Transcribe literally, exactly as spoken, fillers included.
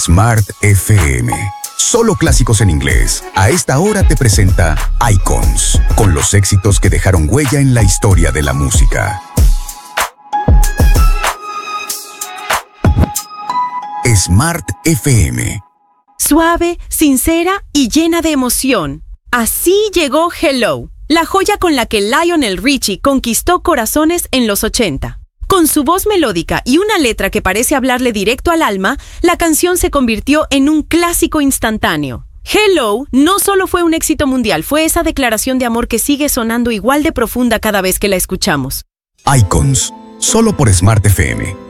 Smart F M. Solo clásicos en inglés. A esta hora te presenta Icons, con los éxitos que dejaron huella en la historia de la música. Smart F M. Suave, sincera y llena de emoción. Así llegó Hello, la joya con la que Lionel Richie conquistó corazones en los ochenta. Con su voz melódica y una letra que parece hablarle directo al alma, la canción se convirtió en un clásico instantáneo. Hello no solo fue un éxito mundial, fue esa declaración de amor que sigue sonando igual de profunda cada vez que la escuchamos. Icons, solo por Smart F M.